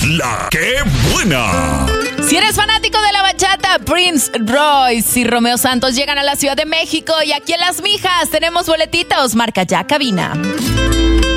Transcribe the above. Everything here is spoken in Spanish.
La que buena. Si eres fanático de la bachata, Prince Royce y Romeo Santos llegan a la Ciudad de México y aquí en Las Mijas tenemos boletitos. Marca ya cabina.